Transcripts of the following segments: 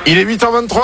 Il est 8h23.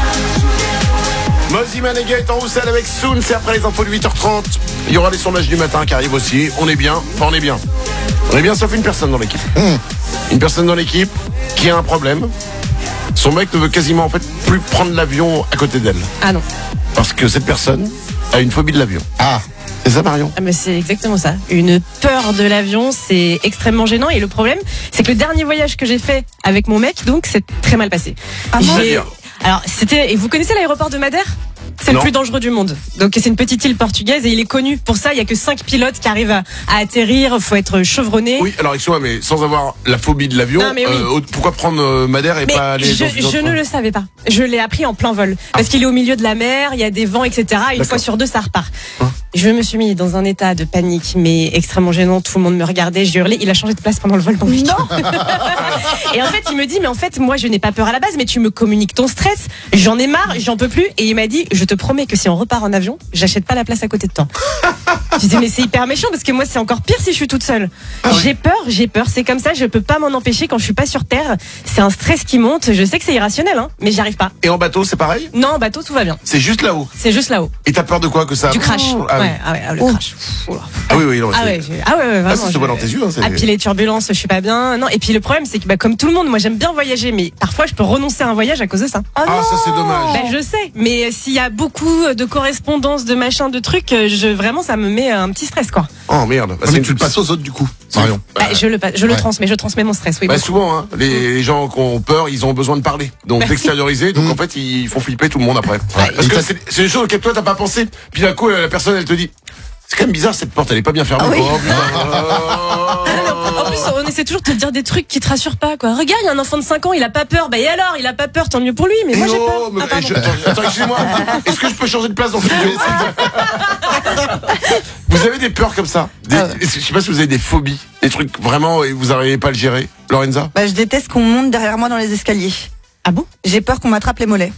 Moziman et Gaëtan Roussel avec Soon, c'est après les infos de 8h30. Il y aura les sondages du matin qui arrivent aussi. On est bien, enfin on est bien. On est bien sauf une personne dans l'équipe. Une personne dans l'équipe qui a un problème. Son mec ne veut quasiment en fait plus prendre l'avion à côté d'elle. Ah non. Parce que cette personne a une phobie de l'avion. Ah, c'est ça Marion? Ah mais c'est exactement ça. Une peur de l'avion, c'est extrêmement gênant. Et le problème, c'est que le dernier voyage que j'ai fait avec mon mec, donc, c'est très mal passé. Ah bon? Alors, et vous connaissez l'aéroport de Madère? C'est le plus dangereux du monde. Donc c'est une petite île portugaise et il est connu pour ça. Il y a que 5 pilotes qui arrivent à atterrir. Faut être chevronné. Oui, alors excuse-moi, mais sans avoir la phobie de l'avion, pourquoi prendre Madère et pas aller dans une autre... Je ne le savais pas. Je l'ai appris en plein vol. Parce qu'il est au milieu de la mer, il y a des vents, etc. Une fois sur deux, ça repart. Je me suis mis dans un état de panique, mais extrêmement gênant. Tout le monde me regardait, je hurlais. Il a changé de place pendant le vol. Non. Et en fait, il me dit, mais en fait, moi, je n'ai pas peur à la base, mais tu me communiques ton stress. J'en ai marre, j'en peux plus. Et il m'a dit, je te promets que si on repart en avion, j'achète pas la place à côté de toi. Je dis, mais c'est hyper méchant parce que moi, c'est encore pire si je suis toute seule. J'ai peur. C'est comme ça, je peux pas m'en empêcher quand je suis pas sur terre. C'est un stress qui monte. Je sais que c'est irrationnel, hein, mais j'y arrive pas. Et en bateau, c'est pareil? Non, en bateau, tout va bien. C'est juste là-haut? C'est juste là-haut. Et t'as peur de quoi que ça? Du crash. Le crash. Ah oui, non, vraiment. Ça se voit dans tes yeux. Ah, puis les turbulences, je suis pas bien. Non, et puis le problème, c'est que comme tout le monde, moi j'aime bien voyager, mais parfois je peux renoncer à un voyage à cause de ça. Ça c'est dommage. Je sais, mais s'il y a beaucoup de correspondances, de machins, de trucs, vraiment ça me met un petit stress quoi. Oh merde. Mais tu le passes aux autres du coup, Marion. Je le transmets mon stress. Oui. Souvent, hein, les gens qui ont peur, ils ont besoin de parler, donc d'extérioriser. Donc en fait, ils font flipper tout le monde après. Parce que c'est des choses auxquelles toi t'as pas pensé. Puis d'un coup, la personne elle te dit. C'est quand même bizarre cette porte, elle est pas bien fermée. En plus, on essaie toujours de te dire des trucs qui te rassurent pas, quoi. Regarde, il y a un enfant de 5 ans, il a pas peur. Et alors, il a pas peur, tant mieux pour lui, mais moi j'ai peur. Attends, excusez-moi. Est-ce que je peux changer de place dans ce studio? Vous avez des peurs comme ça? Je sais pas si vous avez des phobies, des trucs vraiment et vous n'arrivez pas à le gérer. Lorenza? Je déteste qu'on monte derrière moi dans les escaliers. Ah bon? J'ai peur qu'on m'attrape les mollets.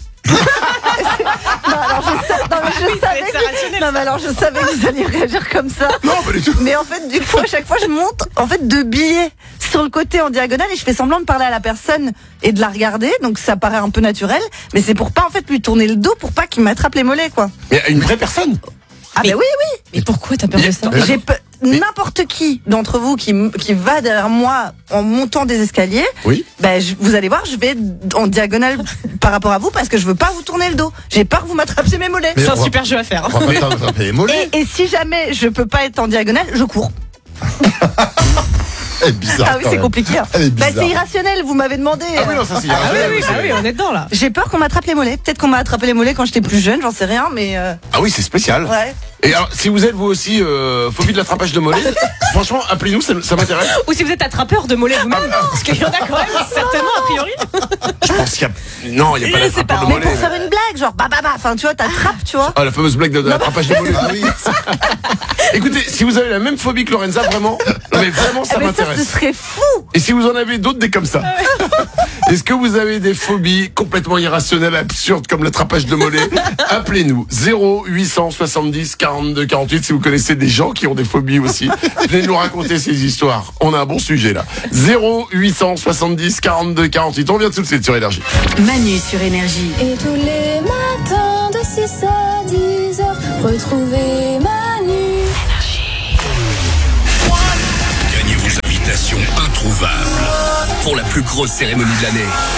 Je savais que vous alliez réagir comme ça. Non, pas du tout. Mais en fait, du coup, à chaque fois, je monte de billets sur le côté en diagonale et je fais semblant de parler à la personne et de la regarder. Donc ça paraît un peu naturel, mais c'est pour pas en fait lui tourner le dos pour pas qu'il m'attrape les mollets, quoi. Mais une vraie personne? Oui. Mais pourquoi t'as peur de ça? N'importe qui d'entre vous qui va derrière moi en montant des escaliers, vous allez voir, je vais en diagonale par rapport à vous parce que je veux pas vous tourner le dos. J'ai peur que vous m'attrapiez mes mollets. C'est un super jeu à faire. On va pas t'attraper les mollets. Et si jamais je peux pas être en diagonale, je cours. Elle est bizarre. Ah oui, c'est compliqué. C'est irrationnel, vous m'avez demandé. Ah oui, non, ça c'est irrationnel. Oui, on est dedans là. J'ai peur qu'on m'attrape les mollets. Peut-être qu'on m'a attrapé les mollets quand j'étais plus jeune, j'en sais rien, mais. Ah oui, c'est spécial. Ouais. Et alors, si vous êtes vous aussi phobie de l'attrapage de mollets, franchement, appelez-nous, ça m'intéresse. Ou si vous êtes attrapeur de mollets vous-même, parce qu'il y en a quand même certainement a priori. Je pense qu'il y a. Non, il n'y a pas d'attrapage de Mais mollets. pour faire une blague, genre enfin tu vois, t'attrapes, tu vois. Ah, la fameuse blague de l'attrapage de mollets. Ah oui. Écoutez, si vous avez la même phobie que Lorenza, vraiment, ça m'intéresse. Ça, ce serait fou. Et si vous en avez d'autres, des comme ça. Est-ce que vous avez des phobies complètement irrationnelles, absurdes, comme l'attrapage de mollets? Appelez-nous 0870 42 48 si vous connaissez des gens qui ont des phobies aussi. Venez nous raconter ces histoires. On a un bon sujet là. 0870 42 48. On vient tout de suite sur Énergie. Manu sur Énergie. Et tous les matins de 6 à 10 heures, retrouvez Manu. Gagnez vos invitations introuvables pour la plus grosse cérémonie de l'année.